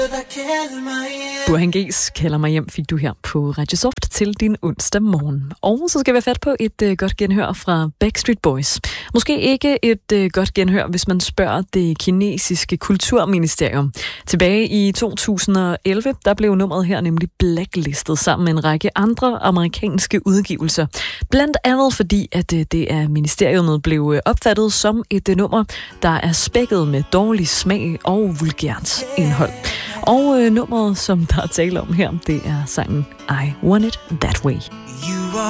Burhan G's Kalder mig hjem fik du her på Radio Soft til din onsdag morgen. Og så skal vi have fat på et godt genhør fra Backstreet Boys. Måske ikke et godt genhør, hvis man spørger det kinesiske kulturministerium. Tilbage i 2011, der blev nummeret her nemlig blacklistet sammen med en række andre amerikanske udgivelser. Blandt andet fordi, at det af ministeriet blev opfattet som et nummer, der er spækket med dårlig smag og vulgært indhold. Og nummeret, som der er tale om her, det er sangen I Want It That Way.